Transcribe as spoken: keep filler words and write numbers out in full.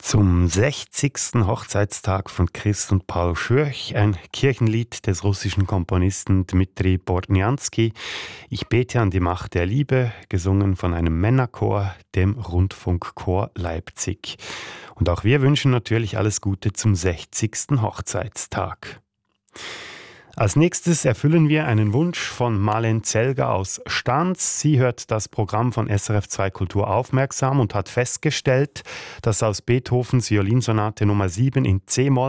Zum sechzigsten Hochzeitstag von Christ und Paul Schürch, ein Kirchenlied des russischen Komponisten Dmitri Bortniansky. Ich bete an die Macht der Liebe, gesungen von einem Männerchor, dem Rundfunkchor Leipzig. Und auch wir wünschen natürlich alles Gute zum sechzigsten Hochzeitstag. Als nächstes erfüllen wir einen Wunsch von Marlen Zelger aus Stans. Sie hört das Programm von S R F zwei Kultur aufmerksam und hat festgestellt, dass aus Beethovens Violinsonate Nummer sieben in C-Moll